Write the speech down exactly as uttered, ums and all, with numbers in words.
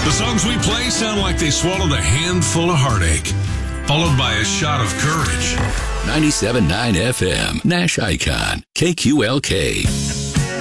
The songs we play sound like they swallowed a handful of heartache, followed by a shot of courage. ninety-seven point nine F M, Nash Icon, K Q L K.